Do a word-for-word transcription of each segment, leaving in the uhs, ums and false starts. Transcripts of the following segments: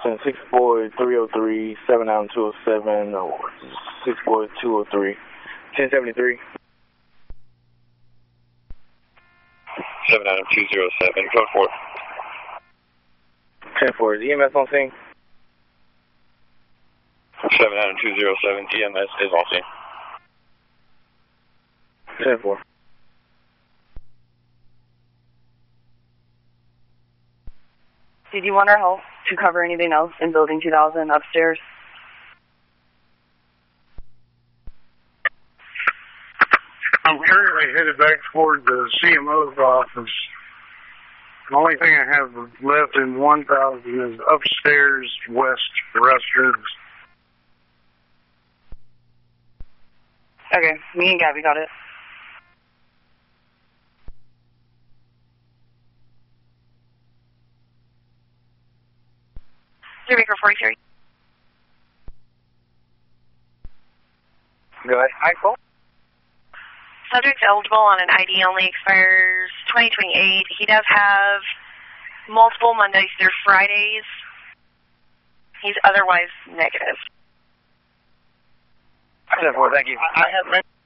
ten six four three oh three, seven nine two oh seven, or six four two oh three, ten seventy-three. seven nine two oh seven, code four. ten four, is E M S on scene? seven nine two oh seven, E M S is on scene. ten four. Did you want our help to cover anything else in building two thousand upstairs? I'm currently headed back toward the C M O's office. The only thing I have left in one thousand is upstairs west restrooms. Okay, me and Gabby got it. Zero Baker forty-three. Go ahead. Hi, Cole. Subject eligible on an I D only, expires twenty twenty-eight. He does have multiple Mondays through Fridays. He's otherwise negative. ten four, thank you. I, I have been.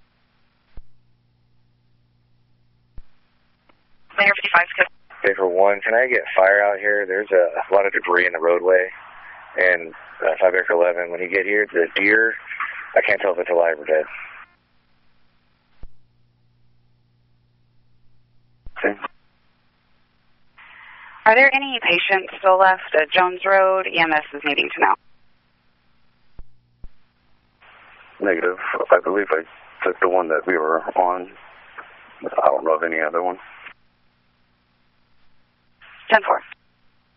Mayor fifty-five, good. Okay, for one, can I get fire out here? There's a, a lot of debris in the roadway. And uh, five Baker eleven, when you get here, the deer, I can't tell if it's alive or dead. Okay. Are there any patients still left at Jones Road? E M S is needing to know. Negative. I believe I took the one that we were on. I don't know of any other one. ten four.